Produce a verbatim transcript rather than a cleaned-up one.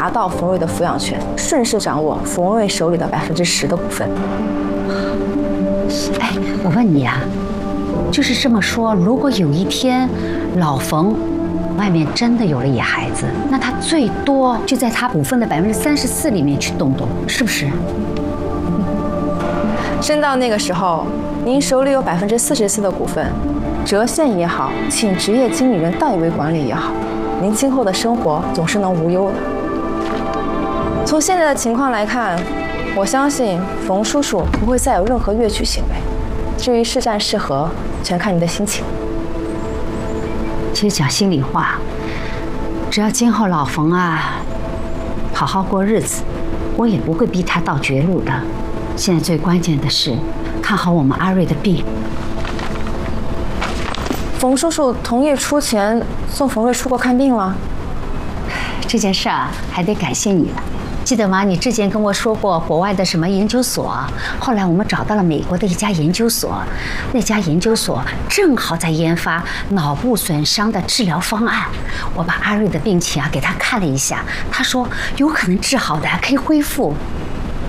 拿到冯瑞的抚养权，顺势掌握冯瑞手里的百分之十的股份。 哎，我问你啊，就是这么说，如果有一天老冯外面真的有了野孩子，那他最多就在他股份的百分之三十四里面去动动，是不是？ 真到那个时候，您手里有百分之四十四的股份，折现也好，请职业经理人代为管理也好，您今后的生活总是能无忧的。从现在的情况来看，我相信冯叔叔不会再有任何越矩行为。至于是战是和，全看你的心情。 其实讲心里话，只要今后老冯啊好好过日子，我也不会逼他到绝路的。现在最关键的是看好我们阿瑞的病。 冯叔叔同意出钱送冯瑞出国看病了， 这件事啊，还得感谢你了。记得吗？你之前跟我说过国外的什么研究所，后来我们找到了美国的一家研究所，那家研究所正好在研发脑部损伤的治疗方案。我把阿瑞的病情啊给他看了一下，他说有可能治好的，可以恢复。